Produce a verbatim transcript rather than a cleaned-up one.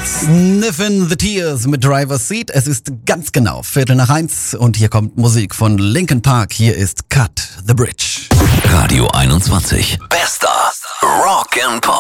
Sniffin' the Tears mit Driver's Seat. Es ist ganz genau Viertel nach eins und hier kommt Musik von Linkin Park. Hier ist Cut the Bridge. Radio einundzwanzig. Bester Rock and Pop.